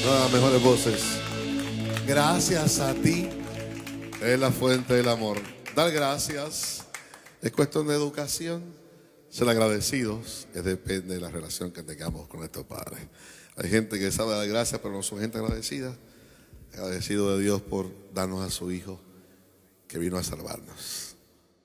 No, las mejores voces. Gracias a ti. Es la fuente del amor. Dar gracias es cuestión de educación. Ser agradecidos depende de la relación que tengamos con nuestros padres. Hay gente que sabe dar gracias, pero no son gente agradecida. Agradecido de Dios por darnos a su Hijo que vino a salvarnos.